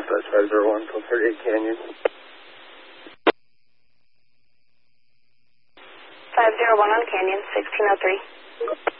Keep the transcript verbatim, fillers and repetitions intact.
Dispatch five zero one, twelve thirty-eight Canyon. five zero one on Canyon, sixteen oh three.